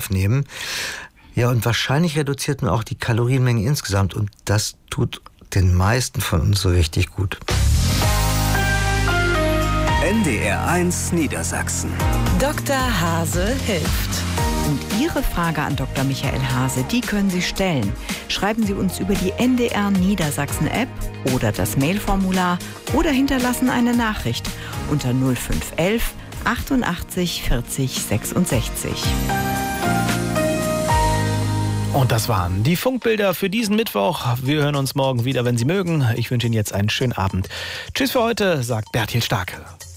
aufnehmen. Ja, und wahrscheinlich reduziert man auch die Kalorienmenge insgesamt. Und das tut den meisten von uns so richtig gut. NDR1 Niedersachsen. Dr. Hase hilft. Und Ihre Frage an Dr. Michael Hase, die können Sie stellen. Schreiben Sie uns über die NDR Niedersachsen App oder das Mailformular oder hinterlassen eine Nachricht unter 0511 88 40 66. Und das waren die Funkbilder für diesen Mittwoch. Wir hören uns morgen wieder, wenn Sie mögen. Ich wünsche Ihnen jetzt einen schönen Abend. Tschüss für heute, sagt Bertil Starke.